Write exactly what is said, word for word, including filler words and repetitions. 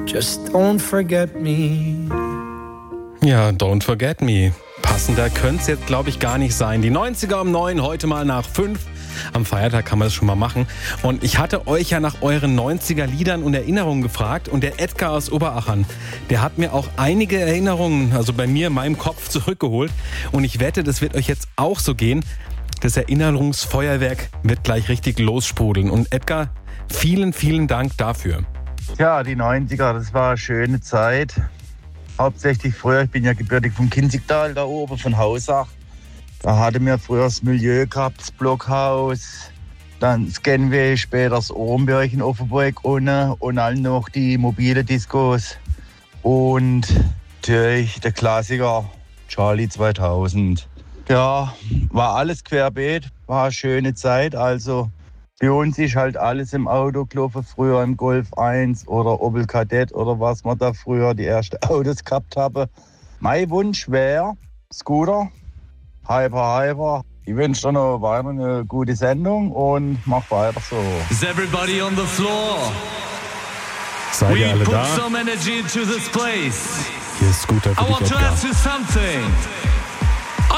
Just don't forget me. Ja, Don't Forget Me. Passender könnte es jetzt, glaube ich, gar nicht sein. Die neunziger um neun, heute mal nach fünf. Am Feiertag kann man das schon mal machen. Und ich hatte euch ja nach euren neunziger-Liedern und Erinnerungen gefragt. Und der Edgar aus Oberachern, der hat mir auch einige Erinnerungen, also bei mir in meinem Kopf zurückgeholt. Und ich wette, das wird euch jetzt auch so gehen. Das Erinnerungsfeuerwerk wird gleich richtig lossprudeln. Und Edgar, vielen, vielen Dank dafür. Ja, die neunziger, das war eine schöne Zeit. Hauptsächlich früher, ich bin ja gebürtig vom Kinzigtal da oben, von Hausach. Da hatten wir früher das Milieu gehabt, das Blockhaus, dann das Genway, später das Ohrenberg in Offenburg unten und dann noch die mobile Discos. Und natürlich der Klassiker Charlie zweitausend. Ja, war alles querbeet, war eine schöne Zeit. Also bei uns ist halt alles im Auto gelaufen, früher im Golf eins oder Opel Kadett oder was wir da früher die ersten Autos gehabt haben. Mein Wunsch wäre Scooter, Hyper Hyper. Ich wünsche dir noch weiter eine gute Sendung und mach weiter so. Is everybody on the floor? Seid ihr alle We put da? some energy into this place. Hier ist Scooter für I dich, want to Edgar. ask you something.